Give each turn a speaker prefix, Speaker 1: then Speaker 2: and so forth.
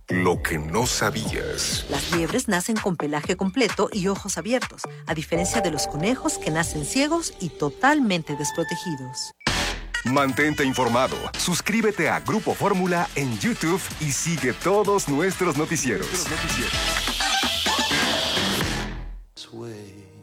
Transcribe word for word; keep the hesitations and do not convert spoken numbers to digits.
Speaker 1: Lo que no sabías.
Speaker 2: Las liebres nacen con pelaje completo y ojos abiertos, a diferencia de los conejos que nacen ciegos y totalmente desprotegidos.
Speaker 1: Mantente informado. Suscríbete a Grupo Fórmula en YouTube y sigue todos nuestros noticieros.